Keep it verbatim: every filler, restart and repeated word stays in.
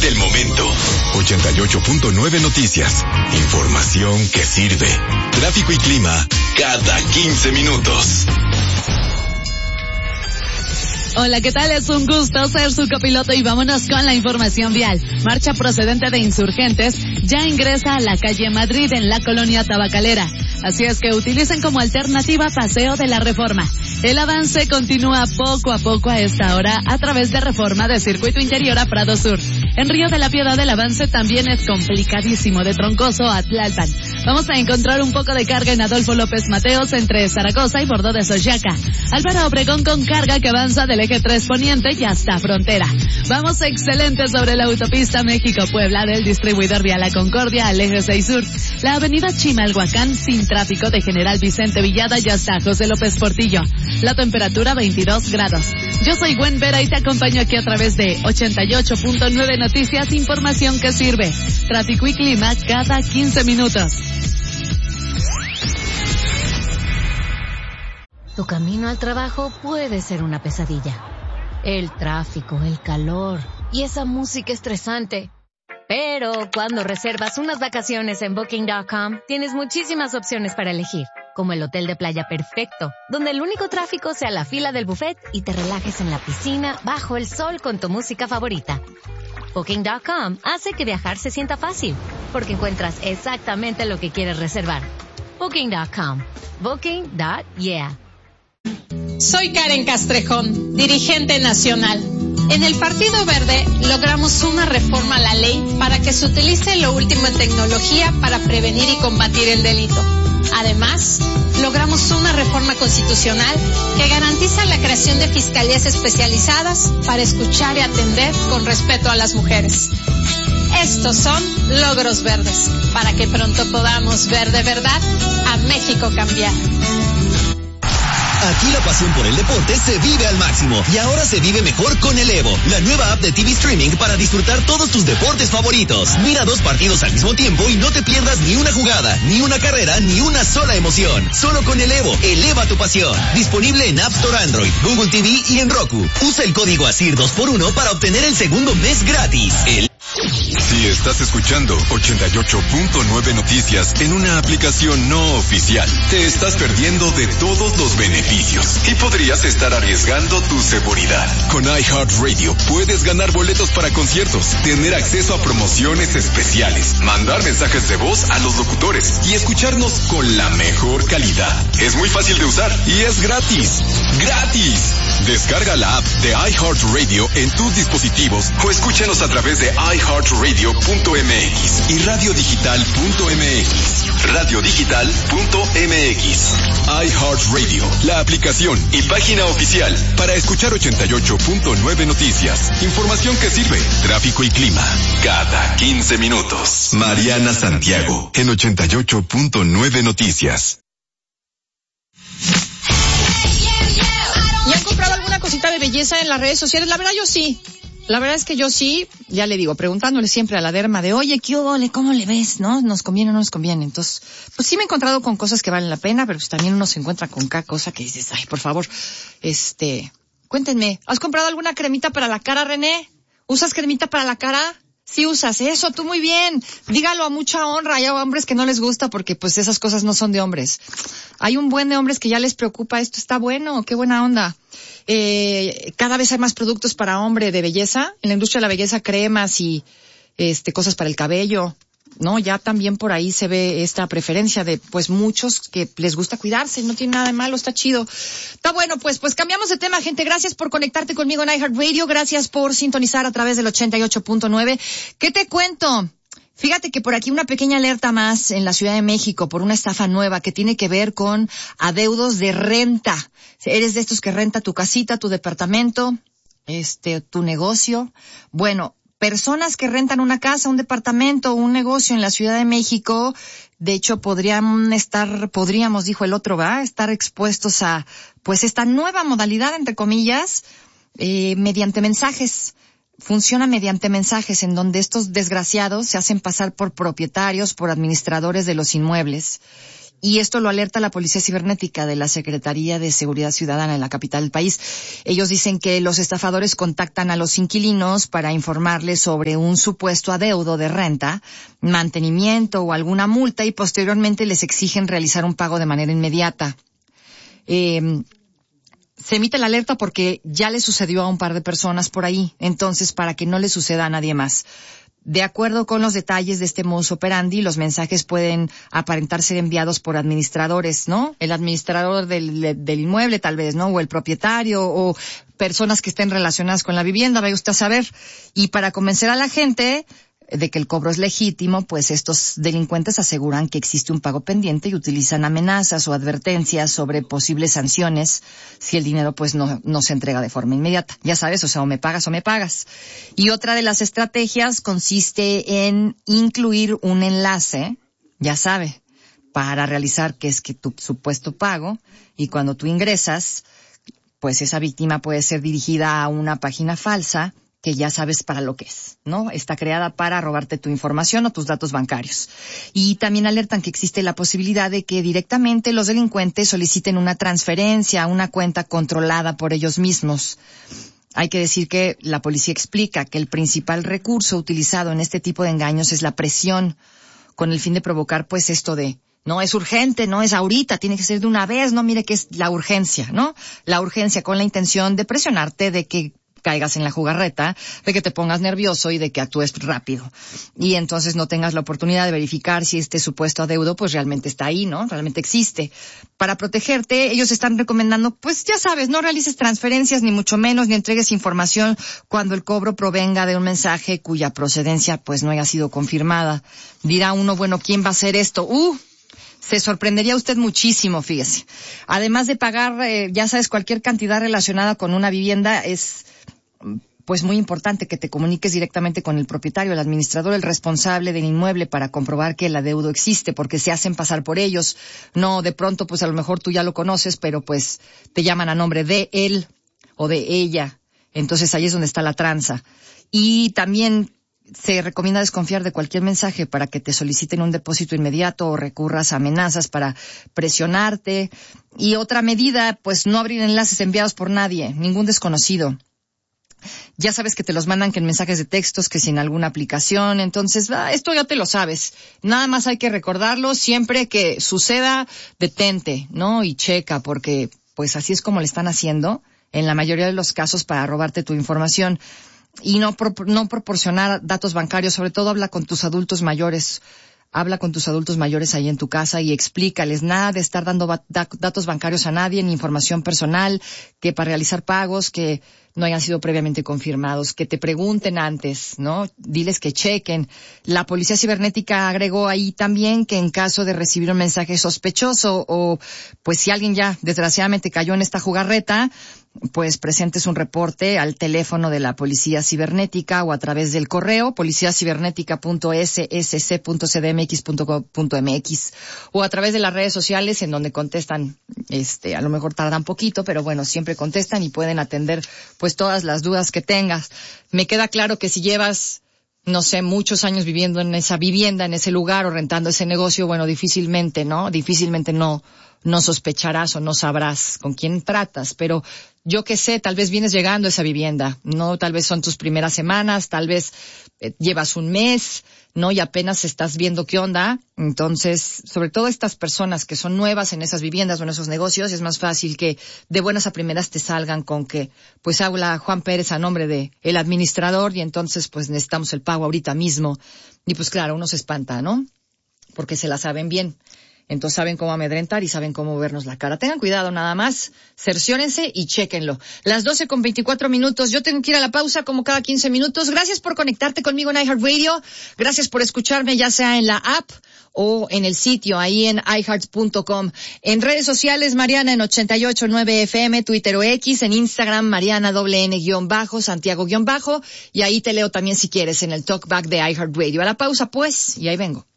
del momento. ochenta y ocho punto nueve Noticias. Información que sirve. Tráfico y clima cada quince minutos. Hola, ¿qué tal? Es un gusto ser su copiloto y vámonos con la información vial. Marcha procedente de insurgentes ya ingresa a la calle Madrid en la colonia Tabacalera. Así es que utilicen como alternativa Paseo de la Reforma. El avance continúa poco a poco a esta hora a través de Reforma de Circuito Interior a Prado Sur. En Río de la Piedad el avance también es complicadísimo de Troncoso a Tlalpan. Vamos a encontrar un poco de carga en Adolfo López Mateos entre Zaragoza y Bordo de Soyaca. Álvaro Obregón con carga que avanza del eje tres Poniente y hasta Frontera. Vamos excelente sobre la autopista México-Puebla del distribuidor Vía La Concordia al eje seis Sur. La avenida Chimalhuacán sin tráfico de General Vicente Villada y hasta José López Portillo. La temperatura veintidós grados. Yo soy Gwen Vera y te acompaño aquí a través de ochenta y ocho punto nueve Noticias, información que sirve. Tráfico y clima cada quince minutos. Tu camino al trabajo puede ser una pesadilla. El tráfico, el calor y esa música estresante. Pero cuando reservas unas vacaciones en Booking punto com, tienes muchísimas opciones para elegir, como el hotel de playa perfecto, donde el único tráfico sea la fila del buffet y te relajes en la piscina bajo el sol con tu música favorita. Booking punto com hace que viajar se sienta fácil, porque encuentras exactamente lo que quieres reservar. Booking punto com. Booking punto yeah. Soy Karen Castrejón, dirigente nacional. En el Partido Verde logramos una reforma a la ley para que se utilice lo último en tecnología para prevenir y combatir el delito. Además, logramos una reforma constitucional que garantiza la creación de fiscalías especializadas para escuchar y atender con respeto a las mujeres. Estos son logros verdes, para que pronto podamos ver de verdad a México cambiar. Aquí la pasión por el deporte se vive al máximo y ahora se vive mejor con el Evo, la nueva app de T V Streaming para disfrutar todos tus deportes favoritos. Mira dos partidos al mismo tiempo y no te pierdas ni una jugada, ni una carrera, ni una sola emoción. Solo con el Evo, eleva tu pasión. Disponible en App Store Android, Google T V y en Roku. Usa el código A S I R dos por uno para obtener el segundo mes gratis. El... Si estás escuchando ochenta y ocho punto nueve Noticias en una aplicación no oficial, te estás perdiendo de todos los beneficios y podrías estar arriesgando tu seguridad. Con iHeartRadio puedes ganar boletos para conciertos, tener acceso a promociones especiales, mandar mensajes de voz a los locutores y escucharnos con la mejor calidad. Es muy fácil de usar y es gratis. ¡Gratis! Descarga la app de iHeartRadio en tus dispositivos o escúchanos a través de iHeartRadio punto m x y radiodigital punto m x. radiodigital punto m x. iHeartRadio, la aplicación y página oficial para escuchar ochenta y ocho punto nueve Noticias. Información que sirve. Tráfico y clima cada quince minutos. Mariana Santiago en ochenta y ocho punto nueve Noticias. ¿Y han comprado alguna cosita de belleza en las redes sociales? La verdad yo sí. La verdad es que yo sí, ya le digo, preguntándole siempre a la derma de, oye, ¿qué ole? ¿Cómo le ves? ¿No? ¿Nos conviene o no nos conviene? Entonces, pues sí me he encontrado con cosas que valen la pena, pero pues también uno se encuentra con cada cosa que dices, ay, por favor, este, cuéntenme, ¿has comprado alguna cremita para la cara, René? ¿Usas cremita para la cara? Sí usas eso, tú muy bien. Dígalo a mucha honra. Hay hombres que no les gusta porque pues esas cosas no son de hombres. Hay un buen de hombres que ya les preocupa, esto está bueno, qué buena onda. Eh, cada vez hay más productos para hombre de belleza. En la industria de la belleza, cremas y este cosas para el cabello. No, ya también por ahí se ve esta preferencia de pues muchos que les gusta cuidarse, no tiene nada de malo, está chido. Está bueno, pues pues cambiamos de tema, gente. Gracias por conectarte conmigo en iHeartRadio, gracias por sintonizar a través del ochenta y ocho punto nueve. ¿Qué te cuento? Fíjate que por aquí una pequeña alerta más en la Ciudad de México por una estafa nueva que tiene que ver con adeudos de renta. Eres de estos que renta tu casita, tu departamento, este, tu negocio. Bueno, personas que rentan una casa, un departamento, un negocio en la Ciudad de México, de hecho podrían estar, podríamos, dijo el otro, va, estar expuestos a, pues esta nueva modalidad, entre comillas, eh, mediante mensajes. Funciona mediante mensajes en donde estos desgraciados se hacen pasar por propietarios, por administradores de los inmuebles. y esto lo alerta la Policía Cibernética de la Secretaría de Seguridad Ciudadana en la capital del país. Ellos dicen que los estafadores contactan a los inquilinos para informarles sobre un supuesto adeudo de renta, mantenimiento o alguna multa y posteriormente les exigen realizar un pago de manera inmediata. Eh, Se emite la alerta porque ya le sucedió a un par de personas por ahí, entonces para que no le suceda a nadie más. De acuerdo con los detalles de este modus operandi, los mensajes pueden aparentar ser enviados por administradores, ¿no? El administrador del, del inmueble tal vez, ¿no? O el propietario o personas que estén relacionadas con la vivienda, vaya usted a saber. Y para convencer a la gente de que el cobro es legítimo, pues estos delincuentes aseguran que existe un pago pendiente y utilizan amenazas o advertencias sobre posibles sanciones si el dinero pues no, no se entrega de forma inmediata. Ya sabes, o sea, o me pagas o me pagas. Y otra de las estrategias consiste en incluir un enlace, ya sabe, para realizar que es que tu supuesto pago, y cuando tú ingresas, pues esa víctima puede ser dirigida a una página falsa que ya sabes para lo que es, ¿no? Está creada para robarte tu información o tus datos bancarios. Y también alertan que existe la posibilidad de que directamente los delincuentes soliciten una transferencia a una cuenta controlada por ellos mismos. Hay que decir que la policía explica que el principal recurso utilizado en este tipo de engaños es la presión, con el fin de provocar pues esto de no es urgente, no es ahorita, tiene que ser de una vez, no mire que es la urgencia, ¿no? La urgencia con la intención de presionarte, de que caigas en la jugarreta, de que te pongas nervioso y de que actúes rápido. Y entonces no tengas la oportunidad de verificar si este supuesto adeudo pues realmente está ahí, ¿no? Realmente existe. Para protegerte, ellos están recomendando, pues ya sabes, no realices transferencias ni mucho menos, ni entregues información cuando el cobro provenga de un mensaje cuya procedencia pues no haya sido confirmada. Dirá uno, bueno, ¿quién va a hacer esto? ¡Uh! Se sorprendería usted muchísimo, fíjese. Además de pagar, eh, ya sabes, cualquier cantidad relacionada con una vivienda, es pues muy importante que te comuniques directamente con el propietario, el administrador, el responsable del inmueble para comprobar que el adeudo existe, porque se hacen pasar por ellos. No, de pronto, pues a lo mejor tú ya lo conoces, pero pues te llaman a nombre de él o de ella. Entonces ahí es donde está la tranza. Y también se recomienda desconfiar de cualquier mensaje para que te soliciten un depósito inmediato o recurras a amenazas para presionarte. Y otra medida, pues no abrir enlaces enviados por nadie, ningún desconocido. Ya sabes que te los mandan que en mensajes de textos, que sin alguna aplicación, entonces ah, esto ya te lo sabes. Nada más hay que recordarlo, siempre que suceda, detente, ¿no? Y checa, porque pues así es como le están haciendo en la mayoría de los casos para robarte tu información. Y no, pro, no proporcionar datos bancarios, sobre todo habla con tus adultos mayores. Habla con tus adultos mayores ahí en tu casa y explícales nada de estar dando ba- datos bancarios a nadie, ni información personal, que para realizar pagos que no hayan sido previamente confirmados, que te pregunten antes, ¿no? Diles que chequen. La Policía Cibernética agregó ahí también que en caso de recibir un mensaje sospechoso o pues si alguien ya desgraciadamente cayó en esta jugarreta, pues presentes un reporte al teléfono de la Policía Cibernética o a través del correo policía cibernética punto s s c punto c d m x punto gov punto m x o a través de las redes sociales en donde contestan, este, a lo mejor tardan poquito, pero bueno, siempre contestan y pueden atender pues todas las dudas que tengas. Me queda claro que si llevas, no sé, muchos años viviendo en esa vivienda, en ese lugar o rentando ese negocio, bueno, difícilmente, ¿no? Difícilmente no, no sospecharás o no sabrás con quién tratas, pero yo qué sé, tal vez vienes llegando a esa vivienda, ¿no? Tal vez son tus primeras semanas, tal vez eh, llevas un mes, ¿no? Y apenas estás viendo qué onda. Entonces, sobre todo estas personas que son nuevas en esas viviendas o en esos negocios, es más fácil que de buenas a primeras te salgan con que, pues habla Juan Pérez a nombre de el administrador y entonces pues necesitamos el pago ahorita mismo. Y pues claro, uno se espanta, ¿no? Porque se la saben bien. Entonces saben cómo amedrentar y saben cómo vernos la cara. Tengan cuidado nada más, cerciórense y chéquenlo. Las doce con veinticuatro minutos, yo tengo que ir a la pausa como cada quince minutos. Gracias por conectarte conmigo en iHeartRadio. Gracias por escucharme ya sea en la app o en el sitio, ahí en i heart punto com. En redes sociales, Mariana en ochenta y ocho punto nueve F M, Twitter o X, en Instagram, Mariana doble N guión bajo, Santiago guión bajo, y ahí te leo también si quieres en el talkback de iHeartRadio. A la pausa pues, y ahí vengo.